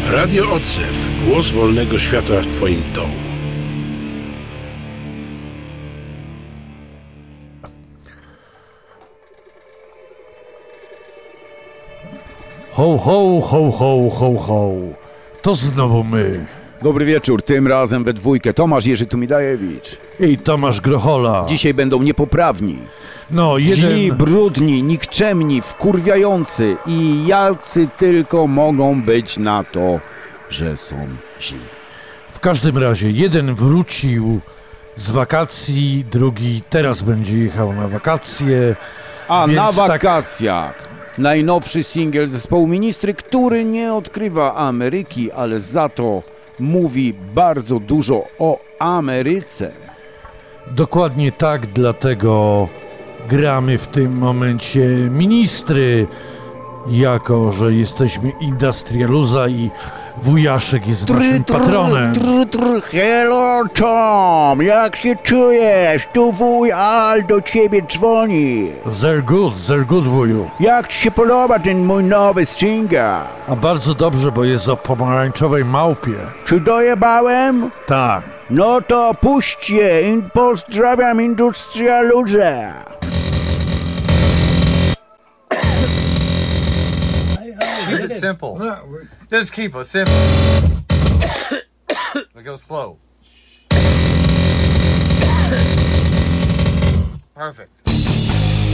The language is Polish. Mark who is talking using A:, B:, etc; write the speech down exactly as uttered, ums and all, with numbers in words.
A: Radio Odzew. Głos wolnego świata w Twoim domu.
B: Ho, ho, ho, ho, ho, ho. To znowu my.
C: Dobry wieczór, tym razem we dwójkę. Tomasz Jerzy Tumidajewicz.
B: I Tomasz Grochola.
C: Dzisiaj będą niepoprawni.
B: No,
C: Źli,
B: jeden...
C: brudni, nikczemni, wkurwiający i jacy tylko mogą być na to, że są źli.
B: W każdym razie, jeden wrócił z wakacji, drugi teraz będzie jechał na wakacje.
C: A
B: więc
C: na
B: tak...
C: wakacjach najnowszy singiel zespołu Ministry, który nie odkrywa Ameryki, ale za to mówi bardzo dużo o Ameryce.
B: Dokładnie tak, dlatego gramy w tym momencie Ministry, jako że jesteśmy Industrialuza i wujaszek jest naszym patronem.
C: Tr, tr, hello Tom, jak się czujesz? Tu wuj Al do ciebie dzwoni.
B: They're good, they're good, wuju.
C: Jak ci się podoba ten mój nowy singiel?
B: A bardzo dobrze, bo jest o pomarańczowej małpie.
C: Czy dojebałem?
B: Tak.
C: No to puść je. In- Pozdrawiam Industrialuzę.
D: Keep it simple. Just keep it simple. Go slow. Perfect.